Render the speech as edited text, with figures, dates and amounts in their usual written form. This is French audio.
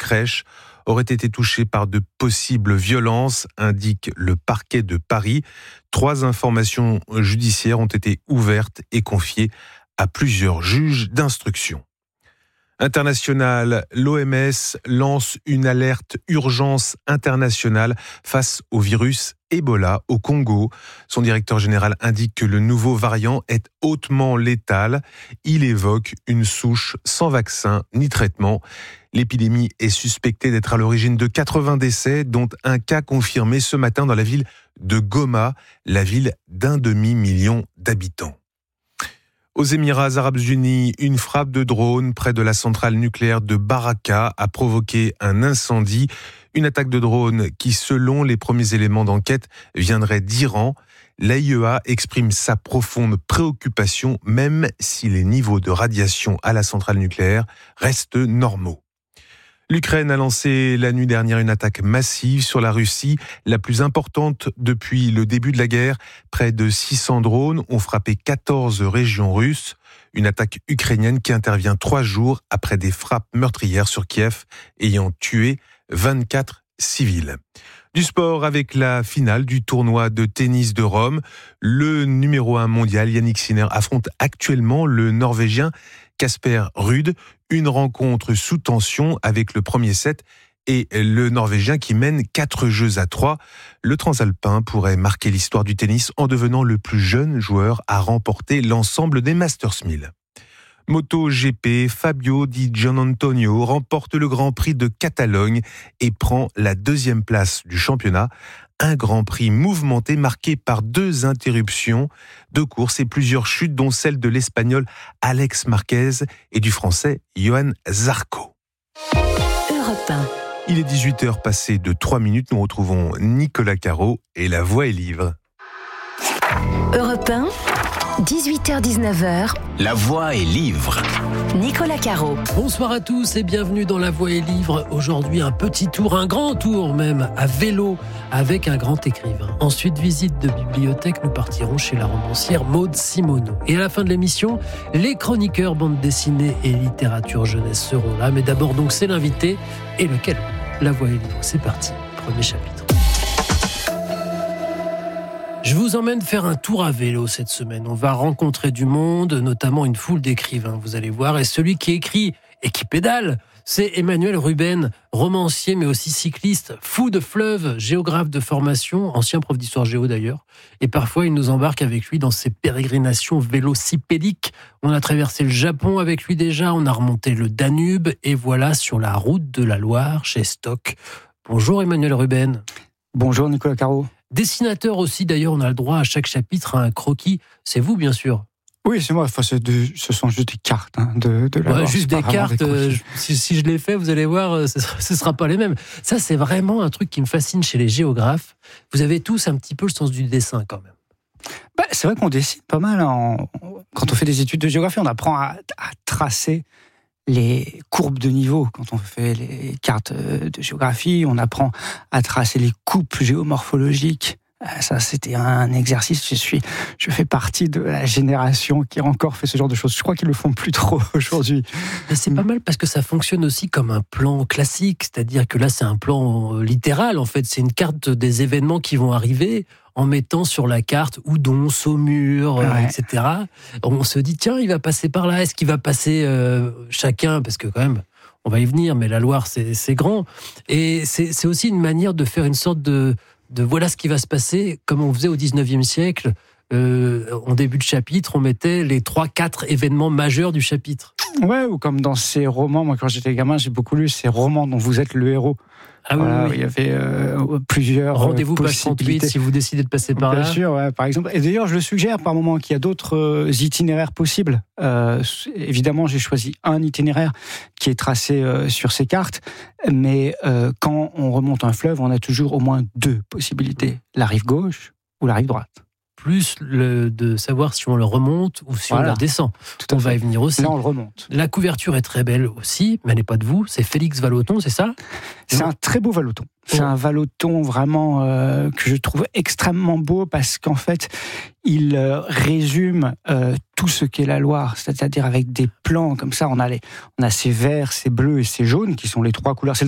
crèche auraient été touchés par de possibles violences, indique le parquet de Paris. 3 informations judiciaires ont été ouvertes et confiées à plusieurs juges d'instruction. International, l'OMS lance une alerte urgence internationale face au virus Ebola au Congo. Son directeur général indique que le nouveau variant est hautement létal. Il évoque une souche sans vaccin ni traitement. L'épidémie est suspectée d'être à l'origine de 80 décès, dont un cas confirmé ce matin dans la ville de Goma, la ville d'1 demi-million d'habitants. Aux Émirats arabes unis, une frappe de drone près de la centrale nucléaire de Baraka a provoqué un incendie. Une attaque de drone qui, selon les premiers éléments d'enquête, viendrait d'Iran. L'AIEA exprime sa profonde préoccupation, même si les niveaux de radiation à la centrale nucléaire restent normaux. L'Ukraine a lancé la nuit dernière une attaque massive sur la Russie, la plus importante depuis le début de la guerre. Près de 600 drones ont frappé 14 régions russes. Une attaque ukrainienne qui intervient 3 jours après des frappes meurtrières sur Kiev, ayant tué 24 civils. Du sport avec la finale du tournoi de tennis de Rome. Le numéro 1 mondial, Jannik Sinner, affronte actuellement le Norvégien Casper Ruud. Une rencontre sous tension avec le premier set et le Norvégien qui mène 4-3. Le Transalpin pourrait marquer l'histoire du tennis en devenant le plus jeune joueur à remporter l'ensemble des Masters 1000. MotoGP, Fabio Di Giannantonio remporte le Grand Prix de Catalogne et prend la 2e place du championnat. Un Grand Prix mouvementé marqué par 2 interruptions de course et plusieurs chutes, dont celle de l'Espagnol Alex Marquez et du Français Johan Zarco. Europe 1. Il est 18h passé de 3 minutes. Nous retrouvons Nicolas Caro et La Voix est livre. Europe 1, 18h-19h. La Voix est livre. Nicolas Caro. Bonsoir à tous et bienvenue dans La Voix est livre. Aujourd'hui, un petit tour, un grand tour même, à vélo avec un grand écrivain. Ensuite, visite de bibliothèque, nous partirons chez la romancière Maud Simoneau. Et à la fin de l'émission, les chroniqueurs bande dessinée et littérature jeunesse seront là. Mais d'abord, donc, c'est l'invité. Et lequel ? La Voix est livre. C'est parti. Premier chapitre. Je vous emmène faire un tour à vélo cette semaine. On va rencontrer du monde, notamment une foule d'écrivains, vous allez voir. Et celui qui écrit et qui pédale, c'est Emmanuel Ruben, romancier mais aussi cycliste, fou de fleuve, géographe de formation, ancien prof d'histoire géo d'ailleurs. Et parfois, il nous embarque avec lui dans ses pérégrinations vélocipédiques. On a traversé le Japon avec lui déjà, on a remonté le Danube et voilà sur la route de la Loire chez Stock. Bonjour Emmanuel Ruben. Bonjour Nicolas Caro. Dessinateur aussi, d'ailleurs, on a le droit à chaque chapitre à un croquis. C'est vous, bien sûr. Oui, c'est moi. Enfin, ce sont juste des cartes de la Loire. Juste des cartes. Si je les fais, vous allez voir, ce sera pas les mêmes. Ça, c'est vraiment un truc qui me fascine chez les géographes. Vous avez tous un petit peu le sens du dessin, quand même. C'est vrai qu'on dessine pas mal. Quand on fait des études de géographie, on apprend à tracer les courbes de niveau. Quand on fait les cartes de géographie, on apprend à tracer les coupes géomorphologiques. Ça, c'était un exercice. Je fais partie de la génération qui a encore fait ce genre de choses. Je crois qu'ils le font plus trop aujourd'hui. C'est pas mal parce que ça fonctionne aussi comme un plan classique. C'est-à-dire que là, c'est un plan littéral. En fait, c'est une carte des événements qui vont arriver en mettant sur la carte Oudon, Saumur, etc. On se dit, tiens, il va passer par là. Est-ce qu'il va passer chacun ? Parce que quand même, on va y venir, mais la Loire, c'est grand. Et c'est aussi une manière de faire une sorte de voilà ce qui va se passer, comme on faisait au 19e siècle. En début de chapitre, on mettait les 3-4 événements majeurs du chapitre. Ouais, ou comme dans ces romans, moi quand j'étais gamin, j'ai beaucoup lu ces romans dont vous êtes le héros. Ah voilà, oui. Il y avait plusieurs Rendez-vous page 38 si vous décidez de passer par là. Bien sûr, ouais, par exemple. Et d'ailleurs, je le suggère par moment qu'il y a d'autres itinéraires possibles. Évidemment, j'ai choisi un itinéraire qui est tracé sur ces cartes, mais quand on remonte un fleuve, on a toujours au moins 2 possibilités, la rive gauche ou la rive droite. Plus de savoir si on le remonte ou si on le descend. On va y venir aussi. Là, on le remonte. La couverture est très belle aussi, mais elle n'est pas de vous. C'est Félix Vallotton, c'est ça ? C'est un très beau Vallotton. C'est un Vallotton vraiment que je trouve extrêmement beau parce qu'en fait, il résume tout ce qu'est la Loire, c'est-à-dire avec des plans comme ça. On a ces verts, ces bleus et ces jaunes qui sont les 3 couleurs. C'est